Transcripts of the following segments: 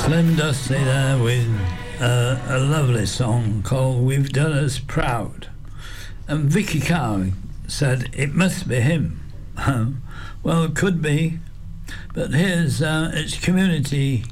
Slim Dusty there with a lovely song called We've Done Us Proud. And Vicky Carr said it must be him. Well, it could be, but here's its community,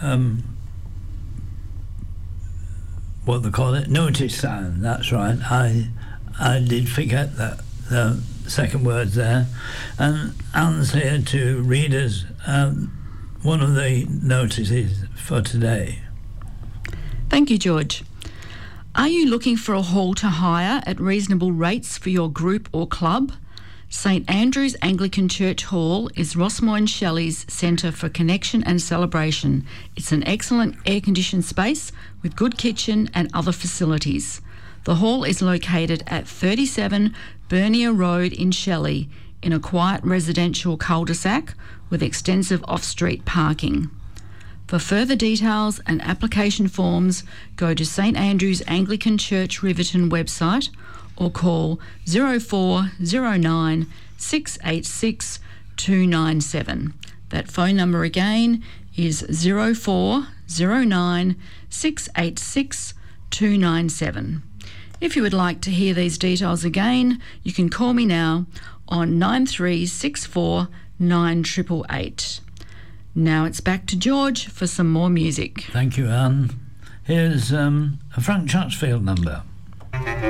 what they call it, notice sign. That's right. I did forget that the second word there. And Anne's here to read us one of the notices for today. Thank you, George. Are you looking for a hall to hire at reasonable rates for your group or club? St Andrew's Anglican Church Hall is Rossmoyne Shelley's Centre for Connection and Celebration. It's an excellent air-conditioned space with good kitchen and other facilities. The hall is located at 37 Bernier Road in Shelley, in a quiet residential cul-de-sac with extensive off-street parking. For further details and application forms, go to St Andrew's Anglican Church Riverton website or call 0409 686 297. That phone number again is 0409 686 297. If you would like to hear these details again, you can call me now on 9364 9888. Now it's back to George for some more music. Thank you, Anne. Here's a Frank Chatsfield number.